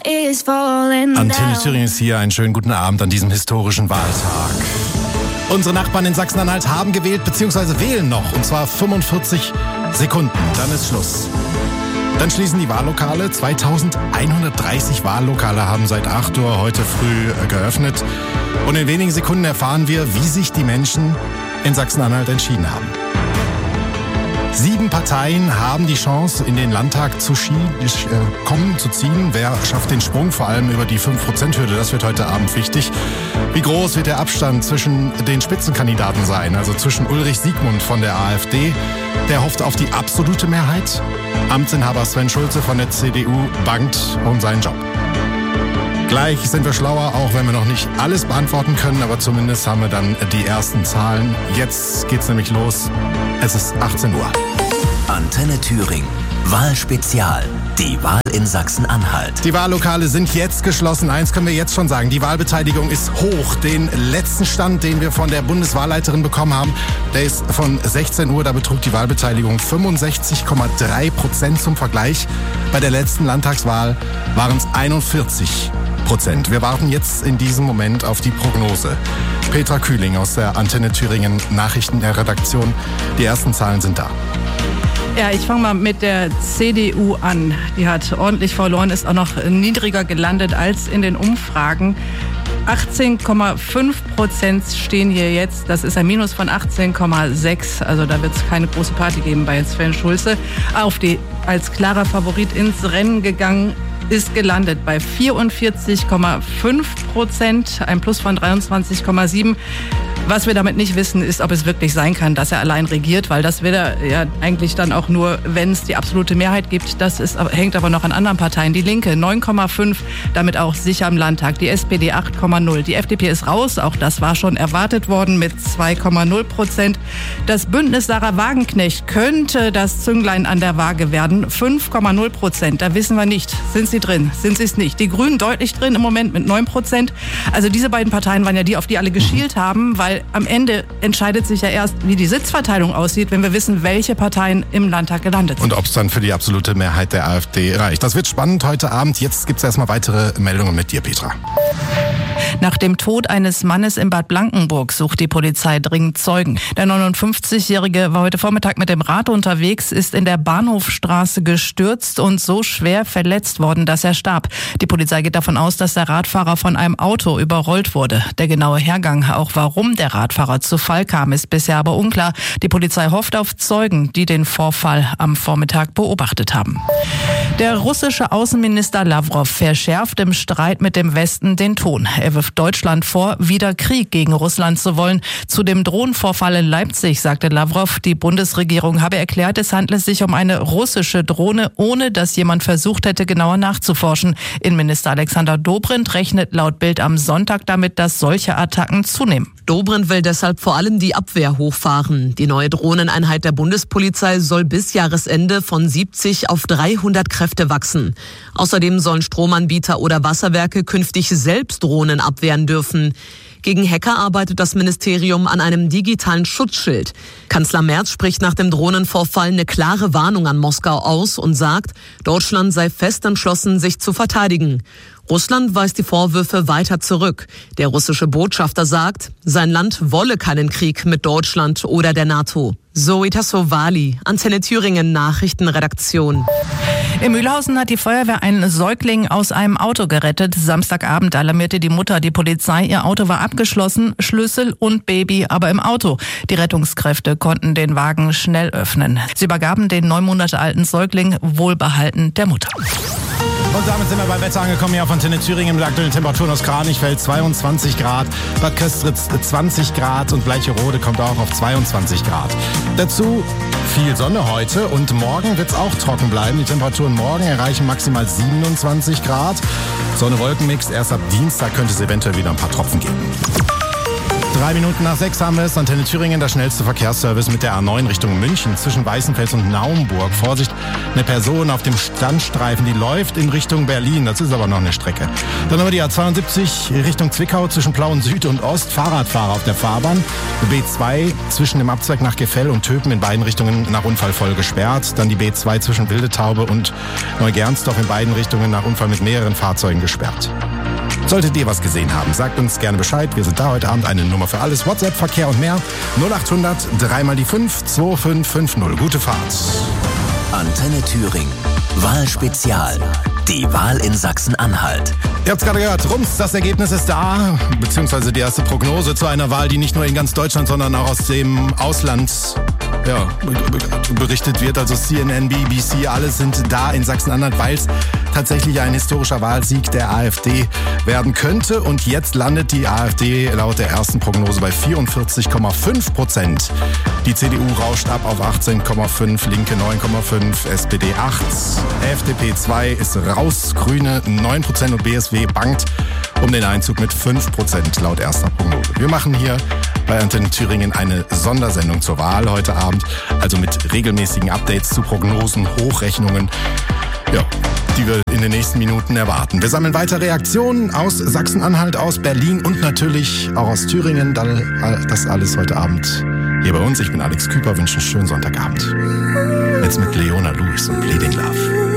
Antenne Thüringen ist hier. Einen schönen guten Abend an diesem historischen Wahltag. Unsere Nachbarn in Sachsen-Anhalt haben gewählt bzw. wählen noch. Und zwar 45 Sekunden. Dann ist Schluss. Dann schließen die Wahllokale. 2130 Wahllokale haben seit 8 Uhr heute früh geöffnet. Und in wenigen Sekunden erfahren wir, wie sich die Menschen in Sachsen-Anhalt entschieden haben. 7 Parteien haben die Chance, in den Landtag zu ziehen. Wer schafft den Sprung, vor allem über die 5%-Hürde? Das wird heute Abend wichtig. Wie groß wird der Abstand zwischen den Spitzenkandidaten sein? Also zwischen Ulrich Siegmund von der AfD, der hofft auf die absolute Mehrheit. Amtsinhaber Sven Schulze von der CDU bangt um seinen Job. Gleich sind wir schlauer, auch wenn wir noch nicht alles beantworten können, aber zumindest haben wir dann die ersten Zahlen. Jetzt geht's nämlich los. Es ist 18 Uhr. Antenne Thüringen. Wahlspezial. Die Wahl in Sachsen-Anhalt. Die Wahllokale sind jetzt geschlossen. Eins können wir jetzt schon sagen. Die Wahlbeteiligung ist hoch. Den letzten Stand, den wir von der Bundeswahlleiterin bekommen haben, der ist von 16 Uhr. Da betrug die Wahlbeteiligung 65,3% zum Vergleich. Bei der letzten Landtagswahl waren es 41%. Wir warten jetzt in diesem Moment auf die Prognose. Petra Kühling aus der Antenne Thüringen Nachrichtenredaktion. Die ersten Zahlen sind da. Ja, ich fange mal mit der CDU an. Die hat ordentlich verloren, ist auch noch niedriger gelandet als in den Umfragen. 18,5% stehen hier jetzt. Das ist ein Minus von 18,6. Also da wird es keine große Party geben bei Sven Schulze. Auf die als klarer Favorit ins Rennen gegangen ist gelandet bei 44,5%, ein Plus von 23,7%. Was wir damit nicht wissen, ist, ob es wirklich sein kann, dass er allein regiert, weil das wird er ja eigentlich dann auch nur, wenn es die absolute Mehrheit gibt. Das hängt aber noch an anderen Parteien. Die Linke 9,5, damit auch sicher im Landtag. Die SPD 8,0. Die FDP ist raus, auch das war schon erwartet worden mit 2,0%. Das Bündnis Sarah Wagenknecht könnte das Zünglein an der Waage werden. 5,0%. Da wissen wir nicht. Sind sie drin? Sind sie es nicht? Die Grünen deutlich drin im Moment mit 9%. Also diese beiden Parteien waren ja die, auf die alle geschielt haben, weil am Ende entscheidet sich ja erst, wie die Sitzverteilung aussieht, wenn wir wissen, welche Parteien im Landtag gelandet sind. Und ob es dann für die absolute Mehrheit der AfD reicht. Das wird spannend heute Abend. Jetzt gibt es erstmal weitere Meldungen mit dir, Petra. Nach dem Tod eines Mannes in Bad Blankenburg sucht die Polizei dringend Zeugen. Der 59-Jährige war heute Vormittag mit dem Rad unterwegs, ist in der Bahnhofstraße gestürzt und so schwer verletzt worden, dass er starb. Die Polizei geht davon aus, dass der Radfahrer von einem Auto überrollt wurde. Der genaue Hergang, auch warum der Radfahrer zu Fall kam, ist bisher aber unklar. Die Polizei hofft auf Zeugen, die den Vorfall am Vormittag beobachtet haben. Der russische Außenminister Lavrov verschärft im Streit mit dem Westen den Ton. Er wirft Deutschland vor, wieder Krieg gegen Russland zu wollen. Zu dem Drohnenvorfall in Leipzig sagte Lavrov, die Bundesregierung habe erklärt, es handle sich um eine russische Drohne, ohne dass jemand versucht hätte, genauer nachzuforschen. Innenminister Alexander Dobrindt rechnet laut Bild am Sonntag damit, dass solche Attacken zunehmen. Dobrindt will deshalb vor allem die Abwehr hochfahren. Die neue Drohneneinheit der Bundespolizei soll bis Jahresende von 70 auf 300 Kräfte wachsen. Außerdem sollen Stromanbieter oder Wasserwerke künftig selbst Drohnen abwehren dürfen. Gegen Hacker arbeitet das Ministerium an einem digitalen Schutzschild. Kanzler Merz spricht nach dem Drohnenvorfall eine klare Warnung an Moskau aus und sagt, Deutschland sei fest entschlossen, sich zu verteidigen. Russland weist die Vorwürfe weiter zurück. Der russische Botschafter sagt, sein Land wolle keinen Krieg mit Deutschland oder der NATO. Zoe Tassovali, Antenne Thüringen Nachrichtenredaktion. In Mühlhausen hat die Feuerwehr einen Säugling aus einem Auto gerettet. Samstagabend alarmierte die Mutter die Polizei. Ihr Auto war abgeschlossen, Schlüssel und Baby aber im Auto. Die Rettungskräfte konnten den Wagen schnell öffnen. Sie übergaben den 9 Monate alten Säugling wohlbehalten der Mutter. Und damit sind wir beim Wetter angekommen hier auf Antenne Thüringen mit aktuellen Temperaturen aus Kranichfeld 22 Grad, Bad Köstritz 20 Grad und Bleicherode kommt auch auf 22 Grad. Dazu viel Sonne heute und morgen wird es auch trocken bleiben. Die Temperaturen morgen erreichen maximal 27 Grad. Sonne-Wolken-Mix, erst ab Dienstag könnte es eventuell wieder ein paar Tropfen geben. 3 Minuten nach 6 haben wir es. Antenne Thüringen, der schnellste Verkehrsservice mit der A9 Richtung München zwischen Weißenfels und Naumburg. Vorsicht, eine Person auf dem Standstreifen, die läuft in Richtung Berlin. Das ist aber noch eine Strecke. Dann haben wir die A72 Richtung Zwickau zwischen Plauen Süd und Ost. Fahrradfahrer auf der Fahrbahn. B2 zwischen dem Abzweig nach Gefell und Töpen in beiden Richtungen nach Unfall voll gesperrt. Dann die B2 zwischen Wildetaube und Neugernsdorf in beiden Richtungen nach Unfall mit mehreren Fahrzeugen gesperrt. Solltet ihr was gesehen haben, sagt uns gerne Bescheid. Wir sind da heute Abend, eine Nummer für alles. WhatsApp, Verkehr und mehr. 0800 3 mal die 5 2550. Gute Fahrt. Antenne Thüringen. Wahlspezial. Die Wahl in Sachsen-Anhalt. Ihr habt es gerade gehört, rums, das Ergebnis ist da, beziehungsweise die erste Prognose zu einer Wahl, die nicht nur in ganz Deutschland, sondern auch aus dem Ausland berichtet wird. Also CNN, BBC, alles sind da in Sachsen-Anhalt, weil es tatsächlich ein historischer Wahlsieg der AfD werden könnte. Und jetzt landet die AfD laut der ersten Prognose bei 44,5%. Die CDU rauscht ab auf 18,5%, Linke 9,5%, SPD 8%, FDP 2 ist raus, Grüne 9% und BSW bangt um den Einzug mit 5% laut erster Prognose. Wir machen hier bei Antenne Thüringen eine Sondersendung zur Wahl heute Abend, also mit regelmäßigen Updates zu Prognosen, Hochrechnungen, die wir in den nächsten Minuten erwarten. Wir sammeln weiter Reaktionen aus Sachsen-Anhalt, aus Berlin und natürlich auch aus Thüringen. Das alles heute Abend hier bei uns. Ich bin Alex Küper, wünsche einen schönen Sonntagabend. Jetzt mit Leona Lewis und Bleeding Love.